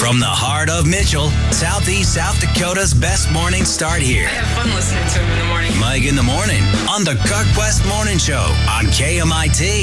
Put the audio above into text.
From the heart of Mitchell, Southeast South Dakota's best morning start here. I have fun listening to him in the morning. Mike in the morning on the Kirk West Morning Show on KMIT.